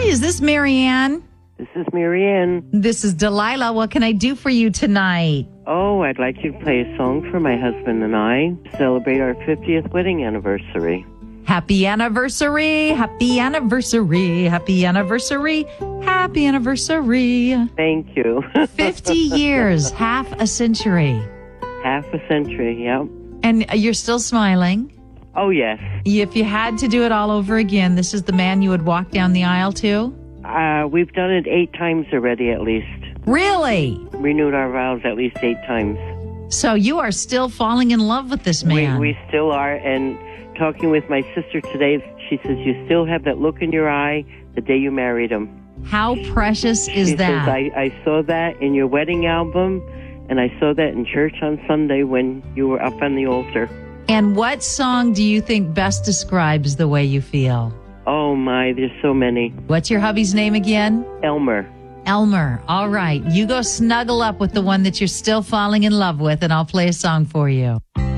is this Marianne? This is Marianne. This is Delilah. What can I do for you tonight? Oh, I'd like you to play a song for my husband and I to celebrate our 50th wedding anniversary. Happy anniversary, happy anniversary, happy anniversary, happy anniversary. Thank you. 50 years, half a century. Half a century, yep. And you're still smiling. Oh, yes. If you had to do it all over again, this is the man you would walk down the aisle to? We've done it 8 times already, at least. Really? Renewed our vows at least 8 times. So you are still falling in love with this man? We still are, and talking with my sister today, she says, you still have that look in your eye the day you married him. How precious is that? She says, I saw that in your wedding album, and I saw that in church on Sunday when you were up on the altar. And what song do you think best describes the way you feel? Oh, my, there's so many. What's your hubby's name again? Elmer. Elmer. All right. You go snuggle up with the one that you're still falling in love with, and I'll play a song for you.